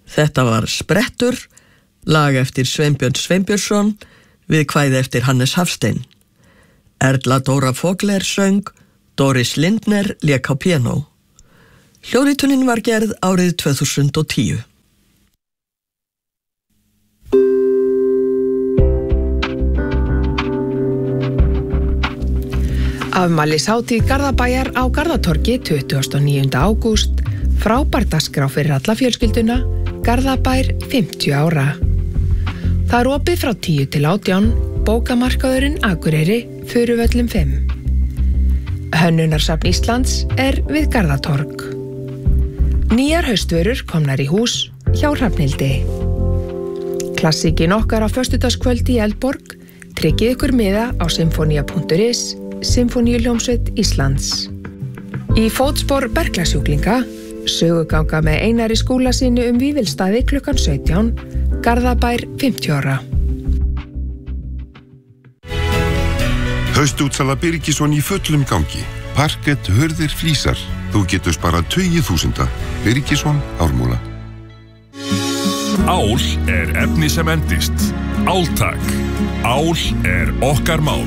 Þetta var Sprettur, lag eftir Sveinbjörn Sveinbjörnsson, við kvæði eftir Hannes Hafstein. Erla Dóra Fogler söng, Doris Lindner lék á píanó. Hljóðritunin var gerð árið 2010. Afmælishátíð Garðabæjar á Garðatorgi 29. ágúst, frábær dagskrá fyrir alla fjölskylduna, Garðabær 50 ára. Það er opið frá 10 til 18, bókamarkaðurinn Akureyri, Furuvöllum 5. Hönnunarsafn Íslands er við Garðatorg. Nýjar haustvörur komnar í hús hjá Hrafnhildi. Klassíkin okkar á föstudagskvöldi í Eldborg, tryggið ykkur miða á symfonia.is, Symfoníuhljómsveit Íslands. Í fótspor berklasjúklinga, söguganga með Einari Skúlasyni Vífilsstaði klukkan 17, Garðabær 50 ára. Haustútsala Birgisson í fullum gangi. Parkett, hurðir, flísar. Þú getur sparað 20.000. Birgisson, Ármúla. Ál er efni sem endist. Áltak. Ál er okkar mál.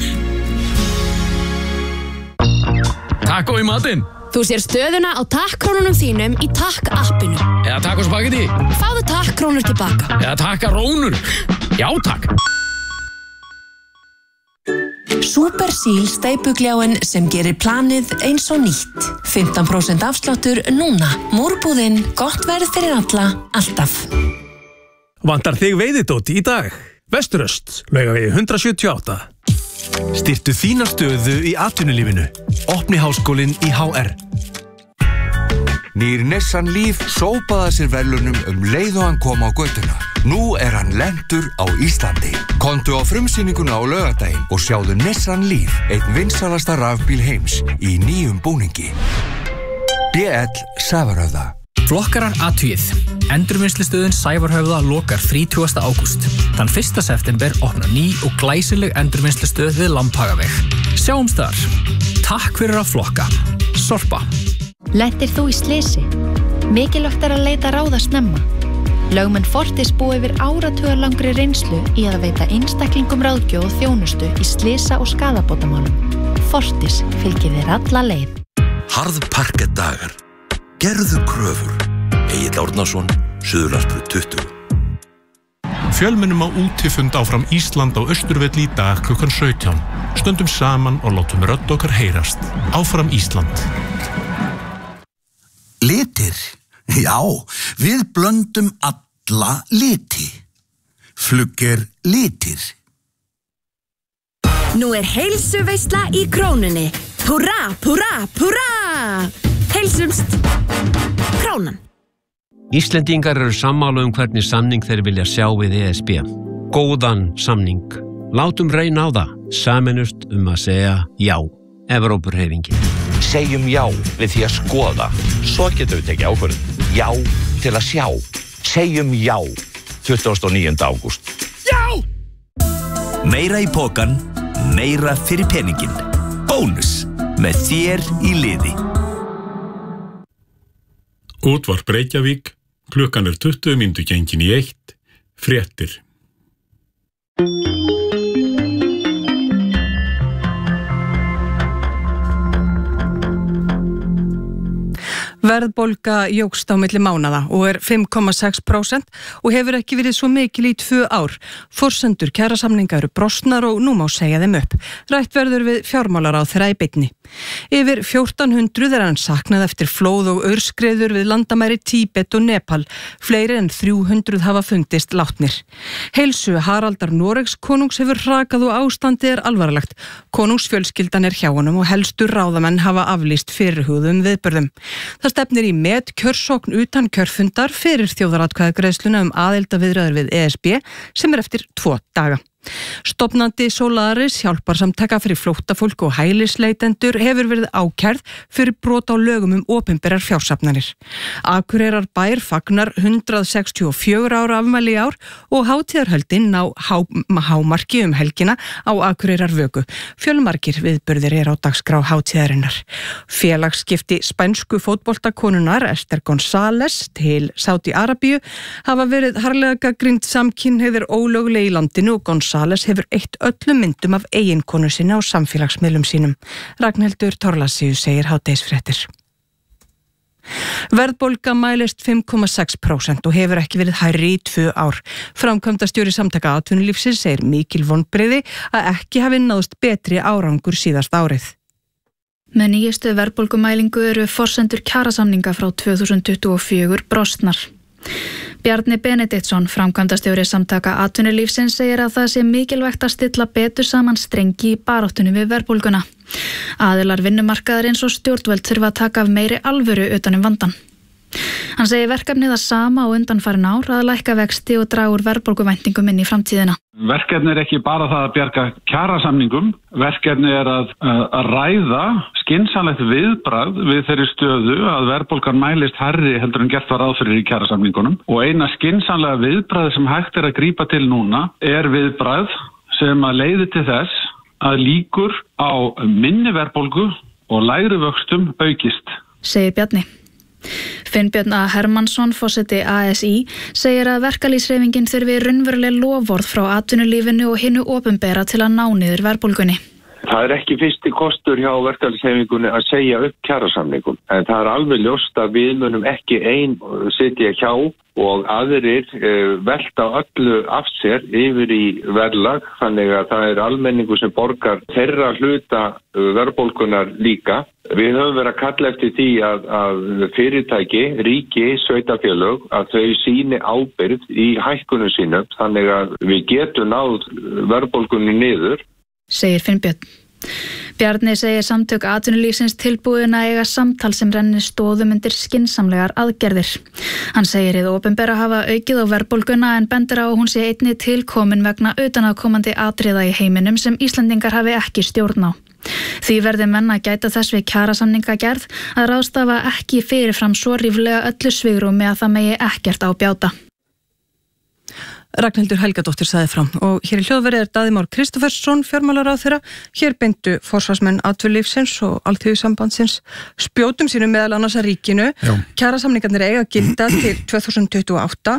Taco í matinn. Þú sér stöðuna á takkrónunum þínum í takk-appinu. Eða taco spagetti. Fáðu takkrónur tilbaka. Eða takkarónur. Já, takk. Supersíl steypugljáin sem gerir planið eins og nýtt. 15% afsláttur núna. Múrbúðinn, gott verð fyrir alla, alltaf. Vantar þig veiðidót í dag? Vesturöst, Laugavegi 178. Styrktu þína stöðu í atvinnulífinu. Opni háskólinn í HR. Nýr Nissan Leaf sópaði sér verðlaunum leið og hann kom á götuna. Nú er hann lentur á Íslandi. Komdu á frumsýninguna á laugardaginn og sjáðu Nissan Leaf, einn vinsalasta rafbíl heims í nýjum búningi. BL Sævarhöfða. Flokkarar athugið. Endurvinnslustöðin Sævarhöfða lokar 30. ágúst. Þann 1. september opnar ný og glæsileg endurvinnslustöð við Lambhagaveg. Sjáumst þar. Takk fyrir að flokka. Sorpa. Lentir þú í slysi? Mikilvægt er að leita ráða snemma. Lögmenn Fortis búa yfir áratugarlangri reynslu í að veita einstaklingum ráðgjöf og þjónustu í slysa- og skaðabótamálum. Fortis fylgir þér alla leið. Harðparkettdagar. Gerðu kröfur. Egill Árnason, Suðurlandsbraut 20. Fjölmennum á útifund áfram Ísland á Austurvelli í dag klukkan 17. Stöndum saman og látum rödd okkar heyrast. Áfram Ísland. Litir? Já, við blöndum alla liti. Flugger litir. Nú er heilsuveisla í Krónunni. Húrra, húrra, húrra! Heilsumst! Krónan. Íslendingar eru sammála hvernig samning þeir vilja sjá við ESB. Góðan samning. Látum reyna á það. Sameinust að segja já. Evrópuhreyfingin. Segjum já við því að skoða. Svo getum við tekið ákvörðun. Já til að sjá. Segjum já. 29. ágúst. Já! Meira í pokan, meira fyrir peningin. Bónus. Með þér í liði. Útvarp Reykjavík, klukkan 20 mínútur gengin í 1, fréttir. Verðbólga jókst á milli mánaða og er 5,6% og hefur ekki verið svo mikil í 2 ár. Forsendur kjarasamninga eru brostnar og nú má segja þeim upp. Rætt verður við fjármálaráðherra í beinni. Yfir 1400 er hann saknað eftir flóð og aurskriður við landamæri Tíbet og Nepal. Fleiri en 300 hafa fundist látnir. Heilsu Haraldar Noregs konungs hefur hrakað og ástandið er alvarlegt. Konungsfjölskyldan er hjá honum og helstu ráðamenn hafa aflýst fyrirhuguðum viðburðum. Það stefnir í kjörsókn utan kjörfundar fyrir þjóðaratkvæðagreiðsluna aðildarviðræður við ESB sem er eftir 2 daga. Stofnandi Solaris, hjálparsamtaka fyrir flóttafólk og hælisleitendur, hefur verið ákærð fyrir brot á lögum opinberar fjársafnanir. Akureyrarbær fagnar 164 ára afmæli í ár og hátíðarhöldin ná hámarki helgina á Akureyrarvöku. Fjölmargir viðburðir á dagskrá hátíðarinnar. Félagsskipti spænsku fótboltakonunnar Esther González til Sádi-Arabíu hafa verið harðlega gagnrýnd samkynhneigðir ólögleg í landinu og González hefur eytt öllum myndum af eiginkonu sinni á samfélagsmiðlum sínum. Ragnhildur Thorlacius segir hádegisfréttir. Verðbólga mælist 5,6% og hefur ekki verið hærri í 2 ár. Framkvæmdastjóri Samtaka atvinnulífsins segir mikil vonbrigði að ekki hafi náðst betri árangur síðast árið. Með nýjustu verðbólgumælingu eru forsendur kjarasamninga frá 2024 brostnar. Bjarni Benediktsson, framkvæmdastjóri Samtaka atvinnulífsins, segir að það sé mikilvægt að stilla betur saman strengi í baráttunni við verðbólguna. Aðilar vinnumarkaðarins og stjórnvöld þurfa að taka af meiri alvöru utan vandann. Hann segir verkefnið að sama og undanfarin ár að lækka vexti og draga úr verðbólguvæntingum inn í framtíðina. Verkefnið ekki bara það að bjarga kjarasamningum, verkefnið að ræða skynsamlegt viðbragð við þeirri stöðu að verðbólgan mælist hærri heldur en gert var ráð fyrir í kjarasamningunum og eina skynsamlega viðbragð sem hægt að grípa til núna viðbragð sem að leiði til þess að líkur á minni verðbólgu og lægri vöxtum aukist. Segir Bjarni. Finnbjörn A. Hermannsson, forseti ASÍ, segir að verkalýðshreyfingin þurfi raunveruleg loforð frá atvinnulífinu og hinu opinbera til að ná niður verðbólgunni. Það ekki fyrsti kostur hjá verkalýðshreyfingunni að segja upp kjarasamningum, en það alveg ljóst að við munum ekki ein sitja hjá og aðrir velta öllu af sér yfir í verðlag, þannig að það almenningu sem borgar þeirra hluta verðbólgunar líka. Við höfum verið að kalla eftir því að fyrirtæki, ríki, sveitarfélög, að þau sýni ábyrgð í hækkunum sínum, þannig að við getum náð verðbólgunni niður. Segir Finnbjörn. Bjarni segir samtök atvinnulífsins tilbúin að eiga samtal sem rennir stoðum undir skynsamlegar aðgerðir. Hann segir hið opinbera hafa aukið á verðbólguna en bendir á að hún sé einnig tilkomin vegna utanaðkomandi atriða í heiminum sem Íslendingar hafi ekki stjórn á. Því verði menn að gæta þess við kjarasamningagerð að ráðstafa ekki fyrirfram svo ríflega öllu svigrúmi að það megi ekkert á bjáta. Ragnhildur Helgadóttir sagði frá og hér í hljóðveri Daði Már Kristófersson, fjármálaráðherra. Hér beindu forsvarsmenn atvinnulífsins og Alþýðusambandsins spjótum sínum meðal annars að ríkinu. Kjarasamningarnir eiga gilda til 2028.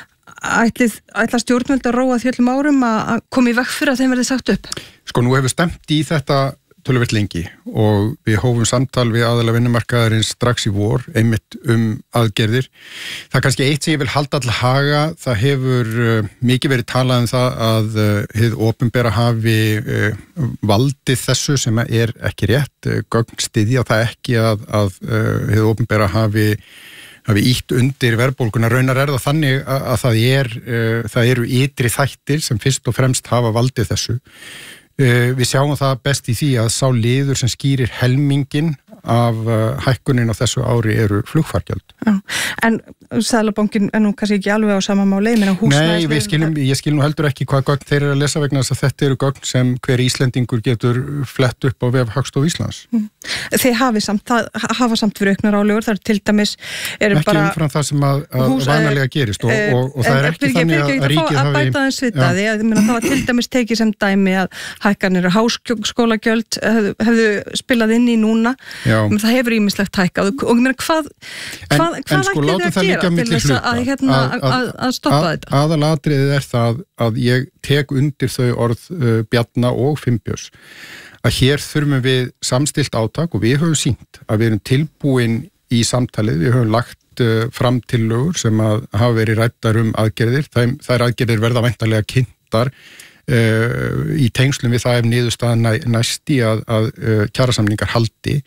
Ætla stjórnvöld að róa því öllum árum að koma í veg fyrir að þeim verði sagt upp? Sko, nú hefur stemt í þetta töluvert lengi og við hófum samtal við aðila vinnumarkaðarins strax í vor, einmitt aðgerðir. Það er kannski eitt sem ég vil halda til haga, það hefur mikið verið talað það að hið opinbera hafi valdið þessu sem ekki rétt, gögn styðja það ekki að hið opinbera hafi ítt undir verðbólguna. Raunar það þannig að það eru ytri þættir sem fyrst og fremst hafa valdið þessu. Við sjáum það best í því að sá liður sem skýrir helmingin af hækkunin á þessu ári eru flugfargjöld. Já. En Seðlabankinn nú kannski ekki alveg á sama máli, Nei, ég skil nú heldur ekki hvað gögn þeir eru að lesa vegna þess að þetta eru gögn sem hver Íslendingur getur flett upp á vef Hagstofu Íslands. Þeir hafa samt fyrir auknar álögur, það er til dæmis ekki umfram það sem að vanalega gerist og það er ekki þannig að ríkið hafi bæta þess við það, það var til dæmis tekið sem dæmi að hækkanir háskólagjöld hefðu spilað inn í núna. Það hefur ýmislegt hækkað og hvað ætlið þið að gera til þess að stoppa þetta? Aðalatriðið það að ég tek undir þau orð Bjarna og Finnbjörns að hér þurfum við samstillt átak og við höfum sýnt að við erum tilbúin í samtalið, við höfum lagt fram tillögur sem að hafa verið ræddar aðgerðir, þær aðgerðir verða væntanlega kynntar í tengslum við það niðurstaðan næsti að kjarasamningar haldi.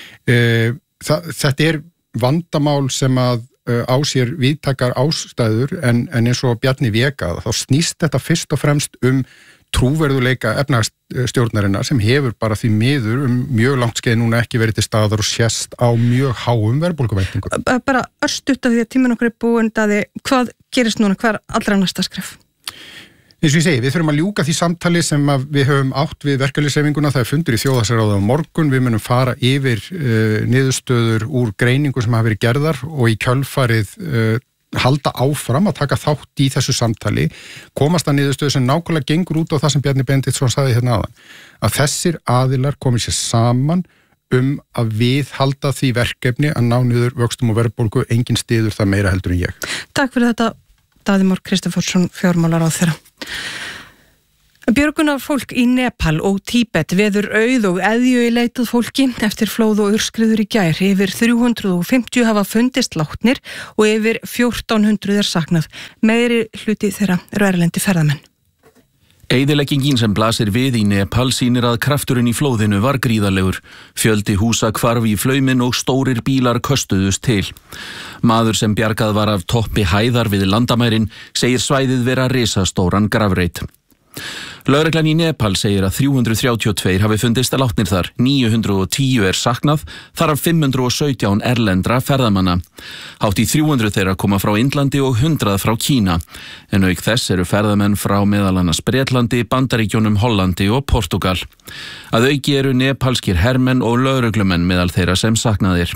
Þetta vandamál sem að á sér víðtækar ástæður en eins og Bjarni vékað, þá snýst þetta fyrst og fremst trúverðuleika efnahagsstjórnarinnar sem hefur bara því miður mjög langt skeið núna ekki verið til staðar og sést á mjög háum verðbólguvæntingum. Bara örstutt af því að tíminn okkur búin, Daði, hvað gerist núna, hvað allra næsta skref? Eins og ég segi, við þurfum að ljúka því samtali sem við höfum átt við verkalýðshreyfinguna, það fundur í þjóðhagsráði á morgun, við munum fara yfir niðurstöður úr greiningu sem hafa verið gerðar og í kjölfarið halda áfram að taka þátt í þessu samtali, komast að niðurstöðu sem nákvæmlega gengur út á það sem Bjarni Benediktsson sagði hérna áðan, að þessir aðilar komið sér saman að við halda því verkefni að ná niður vöxtum og verðbólgu, engin styður það meira heldur en ég. Takk fyrir þetta, Daði Már Kristófersson, fjármálaráðherra. Björgunar fólk í Nepal og Tíbet veður auð og eðju í leitað fólki eftir flóð og aurskriður í gær. Yfir 350 hafa fundist látnir og yfir 1400 saknað. Meiri hluti þeirra eru erlendi ferðamenn. Eyðileggingin sem blasir við í Nepal sýnir að krafturinn í flóðinu var gríðarlegur. Fjöldi húsa hvarf í flauminn og stórir bílar köstuðust til. Maður sem bjargað var af toppi hæðar við landamærin segir svæðið vera risastóran grafreit. Lögreglan í Nepal segir að 332 hafi fundist látnir þar, 910 saknað, þar af 517 erlendra ferðamanna. Hátt í 300 þeirra koma frá Indlandi og 100 frá Kína, en auk þess eru ferðamenn frá meðal annars Bretlandi, Bandaríkjunum, Hollandi og Portugal. Að auki eru nepalskir hermenn og lögreglumenn meðal þeirra sem saknaðir.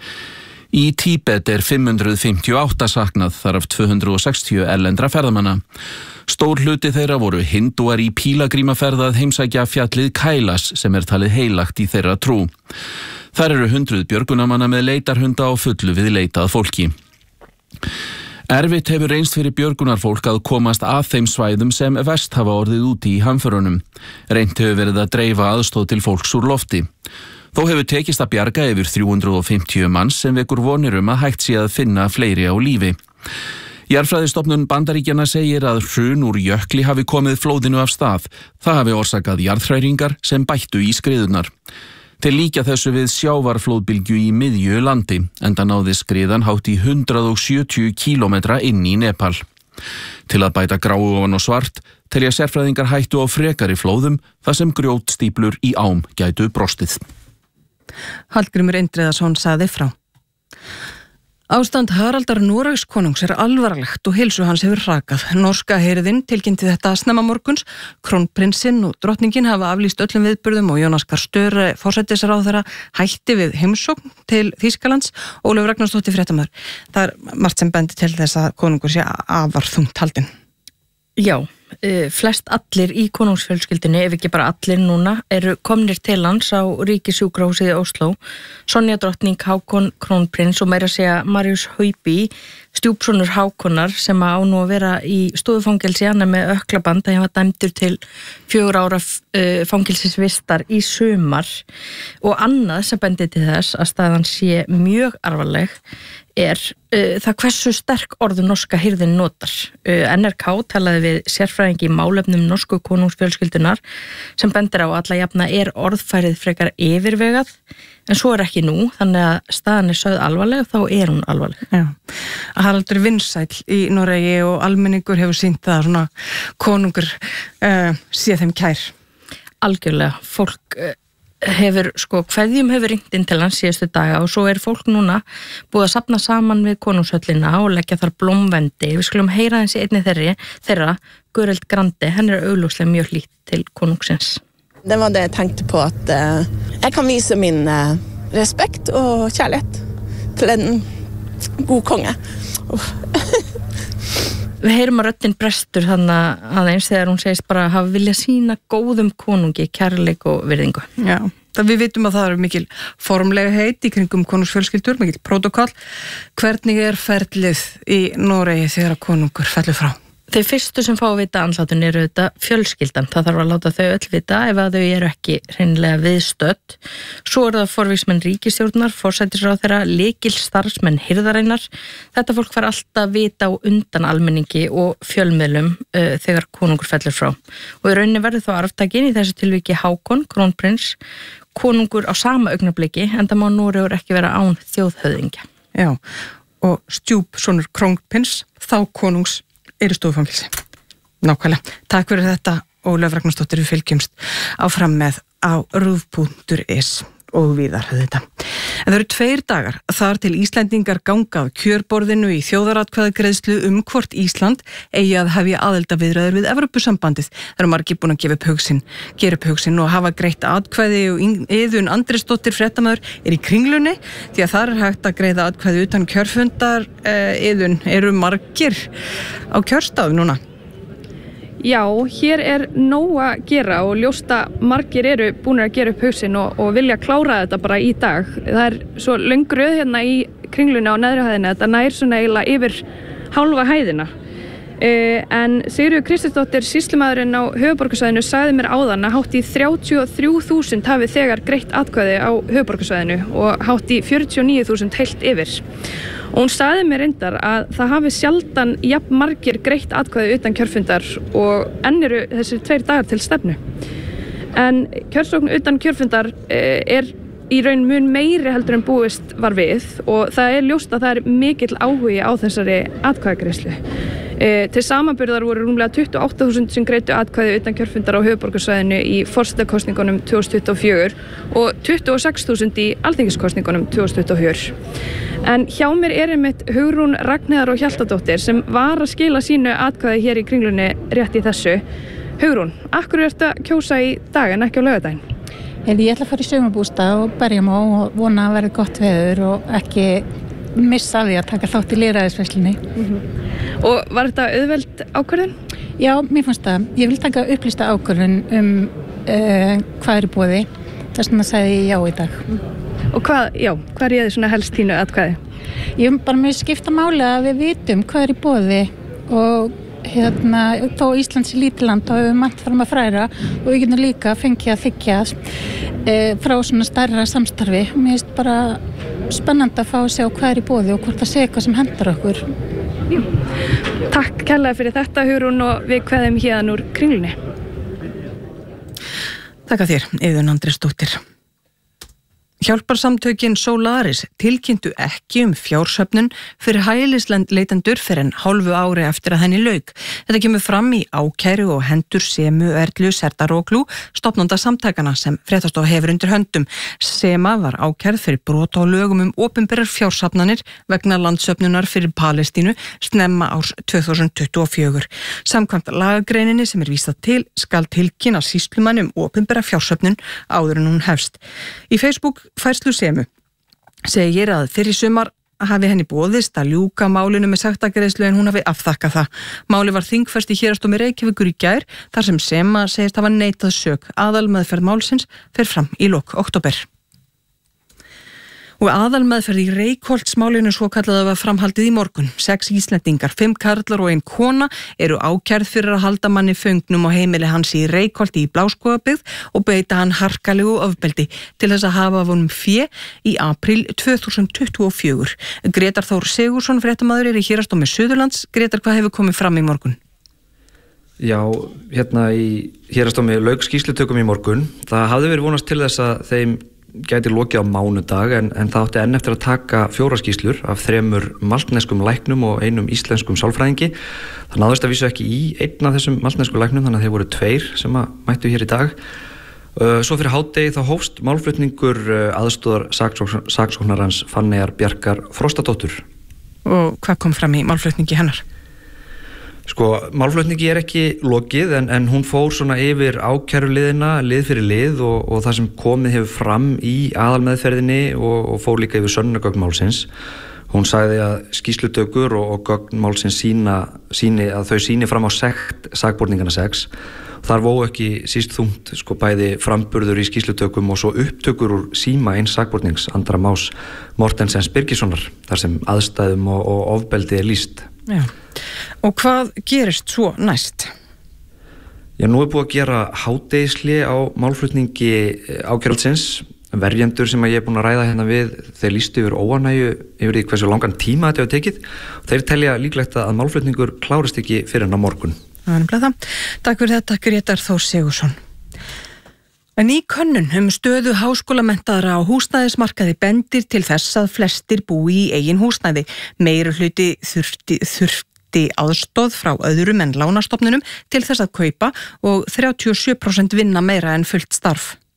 Í Tíbet 558 saknað, þar af 260 erlendra ferðamanna. Stór hluti þeirra voru hindúar í pílagrímaferð að heimsækja fjallið Kailas sem talið heilagt í þeirra trú. Þar eru 100 björgunarmanna með leitarhunda og fullu við leitað fólki. Erfitt hefur reynst fyrir björgunarfólk að komast að þeim svæðum sem verst hafa orðið úti í hamförunum. Reynt hefur verið að dreifa aðstóð til fólks úr lofti. Þó hefur tekist að bjarga yfir 350 manns sem vekur vonir að hægt sé að finna fleiri á lífi. Jarðfræðistofnun Bandaríkjanna segir að hrun úr jökli hafi komið flóðinu af stað. Það hafi orsakað jarðhræringar sem bættu í skriðurnar. Þeir líkja þessu við sjávarflóðbylgju í miðju landi, enda náði skriðan hátt í 170 kílómetra inn í Nepal. Til að bæta gráu ofan og svart, telja sérfræðingar hættu á frekari flóðum þar sem grjótstíplur í ám gætu brostið. Hallgrímur Indriðason sagði frá. Ástand Haraldar Noregskonungs alvarlegt og heilsu hans hefur hrakað. Norska hirðin tilkynnti þetta snemma morguns. Krónprinsinn og drottningin hafa aflýst öllum viðburðum og Jonas Gahr Støre, forsætisráðherra, hætti við heimsókn til Þýskalands. Ólöf Ragnarsdóttir, fréttamaður. Það margt sem bendi til þess að konungur sé afar þungt haldinn. Já, flest allir í konungsfjölskyldinni, ef ekki bara allir núna, eru komnir til hans á ríkissjúkrahúsið í Ósló. Sonja drottning, Hákon krónprins og meira segja Marius Haupi, stjúpsonur Hákonar sem á nú að vera í stofufangelsi, hann með ökklaband, það var dæmdur til 4 ára fangelsisvistar í sumar. Og annað sem bendir til þess að staðan sé mjög alvarleg það hversu sterk orðu norska hirðin notar. NRK talaði við sérfræðingi í málefnum norsku konungsfjölskyldunar sem bendir á alla jafna orðfærið frekar yfirvegað, en svo ekki nú, þannig að staðan sögð alvarleg og þá hún alvarleg. Já, Haraldur vinsæll í Noregi og almenningur hefur sýnt það að svona konungur sé þeim kær. Algjörlega, fólk hefur, kveðjum hefur ringt inn til hans síðustu daga og svo fólk núna búið að safna saman við konungshöllina og leggja þar blómvendi. Við skulum heyra þessi einni þeirra, Gureld Grande, henn augljóslega mjög hlýtt til konungsins. Det var det jeg tenkte på, at jeg kan vise min respekt og kjærlighet til en god konge. Við heyrum að röddin brestur þannig aðeins þegar hún segist bara hafa vilja sína góðum konungi, kærleik og virðingu. Já, við vitum að það eru mikil formlega heit í kringum konungsfjölskyldur, mikil prótokoll. Hvernig ferlið í Noregi þegar konungur fellur frá? Þau fyrstu sem fá að vita andlátun eru þetta fjölskyldan. Það þarf að láta þau öll vita ef að þau eru ekki hreinlega viðstödd. Svo það forvísmenn ríkisstjórnar, forsætisráðherra, lykil starfsmenn hirðarinnar. Þetta fólk fær alltaf vita á undan almenningi og fjölmiðlum þegar konungur fellur frá. Og í rauninni verður þá arftakinn í þessu tilviki Hákon, krónprins, konungur á sama augnabliki, en það má Noregur ekki vera án þjóðhöfðingja. Já, og stjúpsonur krónprins, þá konungs eru stofangilsi. Nákvæmlega. Takk fyrir þetta, Ólöf Ragnarsdóttir, við fylgjumst áfram með á ruv.is. og víðar þetta. En það eru 2 dagar þar til Íslendingar ganga af kjörborðinu í þjóðaratkvæðagreiðslu hvort Ísland eigi að hefja aðildarviðræður við Evrópusambandið. Það eru margir búin að gera upp hugsin og hafa greitt atkvæði og Iðunn Andrésdóttir fréttamaður í Kringlunni því að þar hægt að greiða atkvæði utan kjörfundar. Iðunn, eru margir á kjörstað núna? Já, hér nóg að gera og ljósta margir eru búin að gera upp hugsin og vilja klára þetta bara í dag. Það svo löng röð hérna í Kringlunni á neðri hæðinni, þetta nær svona eiginlega yfir hálfa hæðina. En Sigríður Kristinsdóttir, sýslumaðurinn á höfuðborgarsvæðinu, sagði mér áðan að hátt í 33.000 hafi þegar greitt atkvæði á höfuðborgarsvæðinu og hátt í 49.000 heilt yfir. Og hún sagði mér reyndar að það hafi sjaldan jafn margir greitt atkvæði utan kjörfundar og enn eru þessir 2 dagar til stefnu. En kjörsókn utan kjörfundar í raun mun meiri heldur en búist var við og það ljóst að það mikill áhugi á þessari atkvæðagreiðslu. Til samanburðar voru rúmlega 28.000 sem greiddu atkvæði utan kjörfundar á höfuðborgarsvæðinu í forsetakosningunum 2024 og 26.000 í alþingiskosningunum 2024. En hjá mér einmitt Hugrún Ragnheiðar og Hjaltadóttir sem var að skila sínu atkvæði hér í Kringlunni rétt í þessu. Hugrún, af hverju ertu að kjósa í dag en ekki á laugardaginn? Ég ætla að fara í sumarbústað og berja mig á og vona að verði gott veður og ekki missa því að taka þátt í lýðræðisveislunni. Og var þetta auðveld ákvörðun? Já, mér fannst það. Ég vil taka upplýsta ákvörðun hvað í boði. Þess vegna sagði ég já í dag. Og hvað réði svona helst þínu atkvæði? Ég bara mér skipta máli að við vitum hvað í boði og þó Íslands í lítiland þá hefur við margt fram að fræra og við getum líka fengið að þykja frá svona stærra samstarfi. Mér finnst bara spennandi að fá að sjá hvað í boði og hvort það sé eitthvað sem hentar okkur. Takk kærlega fyrir þetta, Hugrún, og við kveðum héðan úr Kringlunni. Takk að þér, Iðunn Andrésdóttir. Hjálparsamtökin Solaris tilkynntu ekki fjársöfnun fyrir hælisleitendur fyrr en hálfu ári eftir að henni lauk. Þetta kemur fram í ákæru og hendur Semu Erlu Serdaróglu, stofnanda samtakana sem Fréttastofa hefur undir höndum. Sema var ákærð fyrir brot á lögum opinberar fjársafnanir vegna landsöfnunar fyrir Palestínu snemma árs 2024. Samkvæmt lagagreininni sem vísað til skal tilkynna sýslumanni opinbera fjársöfnun áður en hún hefst. Í Facebook færslu Semu segir að fyrir sumar hafi henni boðist að ljúka málinu með sektargreiðslu en hún hafi afþakkað það. Máli var þingfest í Héraðsdómi Reykjavíkur í gær þar sem Sema segist hafa neitað sök. Aðalmeðferð málsins fer fram í lok október. Og aðalmeðferð í Reykholtsmálinu svokallaða var framhaldið í morgun. 6 Íslendingar, 5 karlar og 1 kona eru ákærð fyrir að halda manni föngnum á heimili hans í Reykholti í Bláskógabyggð og beita hann harkalegu ofbeldi til þess að hafa af honum fé í apríl 2024. Grétar Þór Sigursson, fréttamaður, í Héraðsdómi Suðurlands. Grétar, hvað hefur komið fram í morgun? Já, hérna í Héraðsdómi lauk skýrslutökum í morgun. Það hafði verið vonast til þess að þeim gæti lokið á mánudag en það átti enn eftir að taka 4 skýrslur af 3 maltneskum læknum og 1 íslenskum sálfræðingi. Það náðist að vísu ekki í einn af þessum maltnesku læknum, þannig að þeir voru 2 sem mættu hér í dag. Svo fyrir hádegi þá hófst málflutningur aðstoðar saksóknarans Fanneyjar Bjarkar Frostadóttur. Og hvað kom fram í málflutningi hennar? Málflutningi ekki lokið en hún fór svona yfir ákæruliðina lið fyrir lið og það sem komið hefur fram í aðalmeðferðinni og fór líka yfir sönnunargögn málsins. Hún sagði að skýrslutökur og gögn málsins síni að þau síni fram á sekt sakborningana 6. Þar vó ekki síst þungt bæði framburður í skýrslutökum og svo upptökur úr síma eins sakbornings Andra Más Mortensens Birgissonar þar sem aðstæðum og ofbeldi lýst. Já. Og hvað gerist svo næst? Já, nú búið að gera hádegishlé á málflutningi ákæraldsins. Verjendur sem ég búin að ræða hérna við, þeir lýstu yfir óánægju yfir því hversu langan tíma þetta hefur tekið. Þeir telja líklegt að málflutningur klárist ekki fyrir en á morgun. Það. Takk fyrir þetta, Grétar Þór Sigursson. En í könnun stöðu háskólamenntaðra á húsnæðismarkaði bendir til þess að flestir búi í eigin húsnæði. Meirihluti þurfti aðstoð frá öðrum en lánastofnunum til þess að kaupa og 37% vinna meira en fullt starf.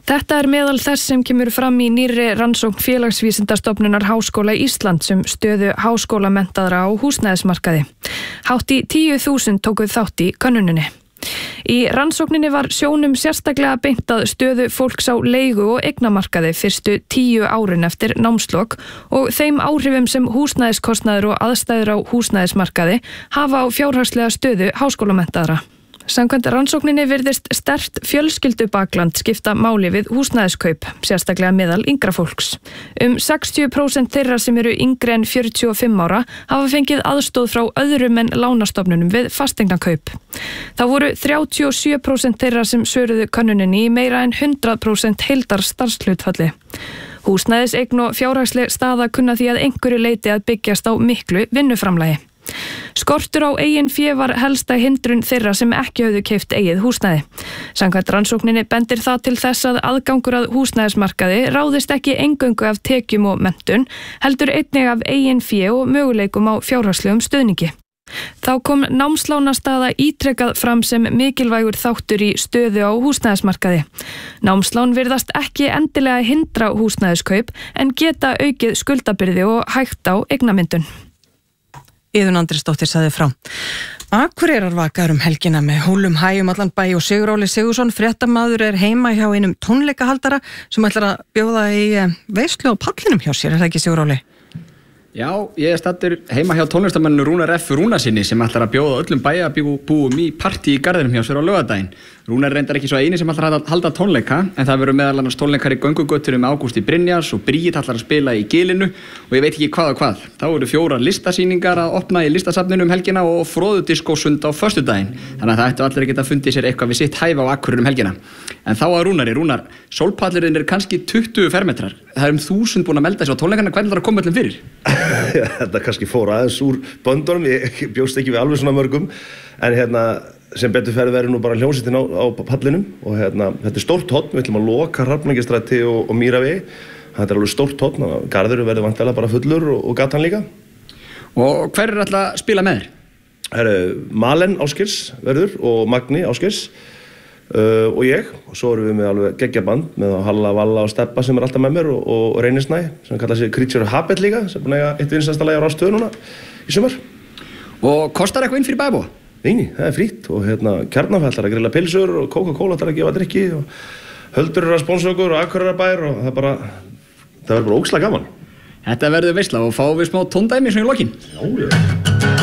Þetta meðal þess sem kemur fram í nýrri rannsókn Félagsvísindastofnunar Háskóla Íslands stöðu háskólamenntaðra á húsnæðismarkaði. Hátt í 10.000 tókuð þátt í könnuninni. Í rannsókninni var sjónum sérstaklega beint að stöðu fólks á leigu- og eignamarkaði fyrstu 10 árin eftir námslok og þeim áhrifum sem húsnæðiskostnaður og aðstæður á húsnæðismarkaði hafa á fjárhagslega stöðu háskólamenntaðra. Samkvæmt rannsókninni virðist sterkt fjölskyldubakland skipta máli við húsnæðiskaup, sérstaklega meðal yngra fólks. 60% þeirra sem eru yngri en 45 ára hafa fengið aðstoð frá öðrum en lánastofnunum við fasteignakaup. Það voru 37% þeirra sem svöruðu könnuninni í meira en 100% heildar starfshlutfalli. Húsnæðiseign og fjárhagsleg staða kunna því að einhverju leyti að byggjast á miklu vinnuframlagi. Skortur á eigin fé var helsta hindrun þeirra sem ekki höfðu keypt eigið húsnæði. Samkvæmt rannsókninni bendir það til þess að aðgangur að húsnæðismarkaði ráðist ekki eingöngu af tekjum og menntun, heldur einnig af eigin fé og möguleikum á fjárhagslegum stuðningi. Þá kom námslánastaða ítrekað fram sem mikilvægur þáttur í stöðu á húsnæðismarkaði. Námslán virðast ekki endilega hindra húsnæðiskaup en geta aukið skuldabyrði og hægt á eignamyndun. Iðunn Andrisdóttir sagði frá. Akureyrar vakar helgina með húlum hægjum allan bæ og Sigur Óli Sigursson, fréttamaður heima hjá einum tónleikahaldara sem ætlar að bjóða í veislu á pallinum hjá sér, það ekki Sigur Óli? Já, ég stattur heima hjá tónlistarmanninu Rúnar F. Rúnarsinni sem ætlar að bjóða öllum bæjarbúum í partí í garðinum hjá sér á laugardaginn. Rúnar reyndar ekki svo eini sem ætlar að halda tónleika, en það verður meðal annars tónleikar í göngugötunum með Ágústi Brynjars og Bríet ætlar að spila í Gilinu og ég veit ekki hvað og hvað. Þá eru 4 listasýningar að opna í listasafninu helgina og fróðudiskósund á föstudaginn, þannig að það ættu allir að geta fundið sér eitthvað við sitt hæfi á Akureyri helgina. En þá að Rúnar, sólpallurinn kannski 20 fermetrar. Það 1000 búin að melda sig á tónleikana, hvernig þarf að koma öllum fyrir? Þetta kannski fór aðeins úr böndunum, ég bjóst ekki við alveg svona mörgum, en sem betur verður nú bara hljómsveitin á pallinum og þetta stórt horn, við ætlum að loka Hrafningistræti og Mýravegi, þetta alveg stórt horn, garður verður væntanlega bara fullur og gatan líka. Og hver alltaf að spila með þér? Það Malen Ásgeirs verður og Magni Ásgeirs og ég, og svo erum við með alveg geggjaband með Halla, Valla og Steppa sem alltaf með mér og Reynisnæ sem kallar sig Creature Habit líka, sem búin að eiga eitt vinsælasta lagi á Rás 2 núna í sumar. Og kostar eitthvað inn fyrir bæjarbúa? Nei, það frýtt og Kjarnafell ætlar að grilla pilsur og Coca-Cola ætlar að gefa drykki og Höldur að sponsa okkur og Akureyrarbær og það verður bara ógeðslega gaman. Þetta verður veisla og fáum við smá tóndæmi svona í lokin. Já.